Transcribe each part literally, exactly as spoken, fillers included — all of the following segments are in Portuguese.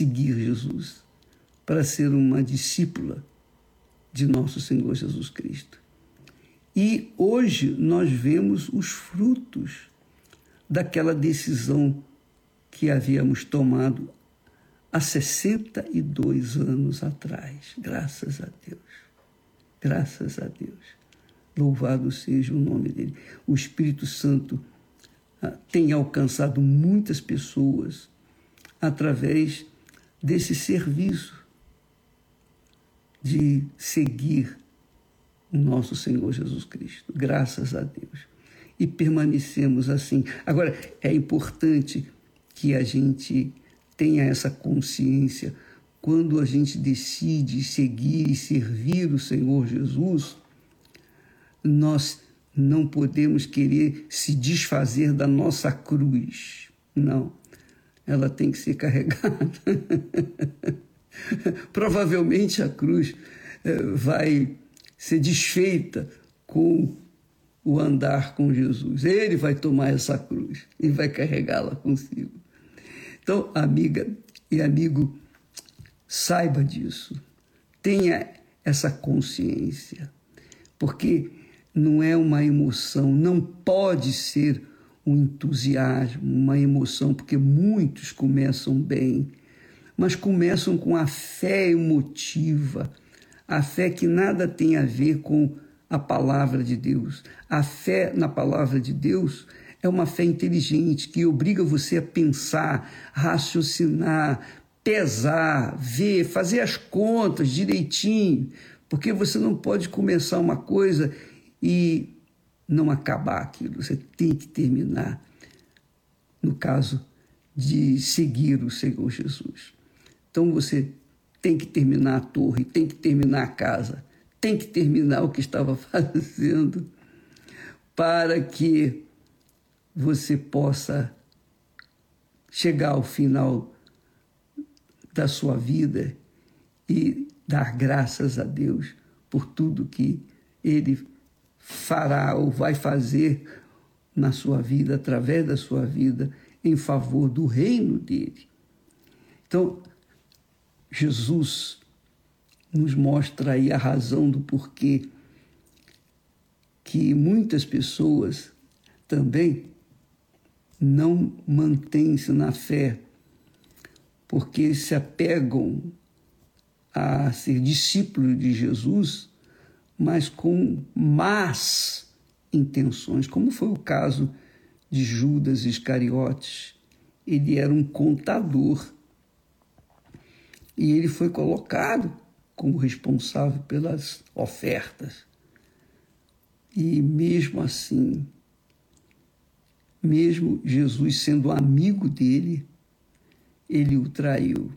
seguir Jesus, para ser uma discípula de nosso Senhor Jesus Cristo. E hoje nós vemos os frutos daquela decisão que havíamos tomado há sessenta e dois anos atrás. Graças a Deus. Graças a Deus. Louvado seja o nome dele. O Espírito Santo ah, tem alcançado muitas pessoas através desse serviço de seguir o nosso Senhor Jesus Cristo. Graças a Deus. E permanecemos assim. Agora, é importante que a gente tenha essa consciência. Quando a gente decide seguir e servir o Senhor Jesus, nós não podemos querer se desfazer da nossa cruz. Não, ela tem que ser carregada. Provavelmente a cruz vai ser desfeita com o andar com Jesus. Ele vai tomar essa cruz e vai carregá-la consigo. Então, amiga e amigo, saiba disso. Tenha essa consciência. Porque não é uma emoção, não pode ser um entusiasmo, uma emoção, porque muitos começam bem, mas começam com a fé emotiva, a fé que nada tem a ver com a palavra de Deus. A fé na palavra de Deus é uma fé inteligente que obriga você a pensar, raciocinar, pesar, ver, fazer as contas direitinho, porque você não pode começar uma coisa e não acabar aquilo. Você tem que terminar, no caso de seguir o Senhor Jesus. Então você tem que terminar a torre, tem que terminar a casa, tem que terminar o que estava fazendo para que você possa chegar ao final da sua vida e dar graças a Deus por tudo que Ele fará ou vai fazer na sua vida, através da sua vida, em favor do reino dele. Então, Jesus nos mostra aí a razão do porquê que muitas pessoas também não mantêm-se na fé, porque se apegam a ser discípulos de Jesus, mas com más intenções, como foi o caso de Judas Iscariotes. Ele era um contador e ele foi colocado como responsável pelas ofertas. E mesmo assim, mesmo Jesus sendo amigo dele, ele o traiu.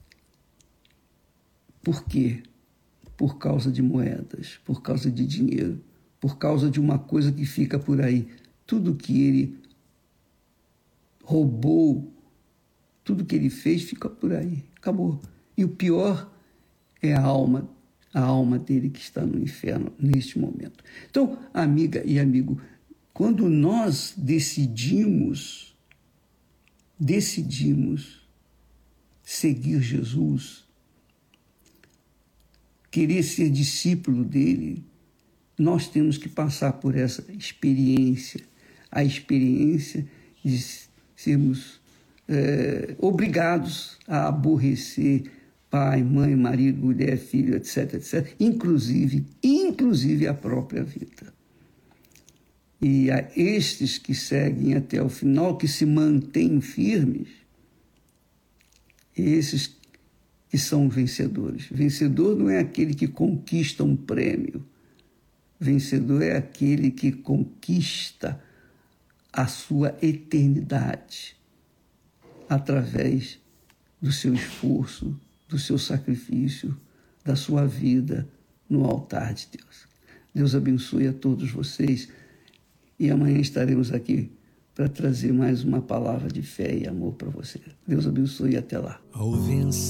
Por quê? Por causa de moedas, por causa de dinheiro, por causa de uma coisa que fica por aí. Tudo que ele roubou, tudo que ele fez fica por aí, acabou. E o pior é a alma, a alma dele que está no inferno neste momento. Então, amiga e amigo, quando nós decidimos, decidimos seguir Jesus, querer ser discípulo dele, nós temos que passar por essa experiência, a experiência de sermos é, obrigados a aborrecer pai, mãe, marido, mulher, filho, etc, etc, inclusive, inclusive a própria vida. E a estes que seguem até o final, que se mantêm firmes, esses que são vencedores. Vencedor não é aquele que conquista um prêmio. Vencedor é aquele que conquista a sua eternidade através do seu esforço, do seu sacrifício, da sua vida no altar de Deus. Deus abençoe a todos vocês e amanhã estaremos aqui para trazer mais uma palavra de fé e amor para você. Deus abençoe e até lá.